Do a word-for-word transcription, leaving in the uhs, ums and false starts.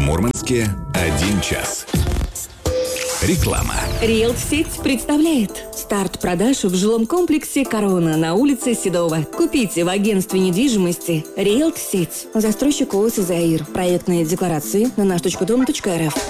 В Мурманске один час. Реклама. Риэлт-сеть представляет старт продаж в жилом комплексе «Корона» на улице Седова. Купите в агентстве недвижимости Риэлт-сеть. Застройщик ООО «Заир». Проектные декларации на наш точка дом точка эр эф.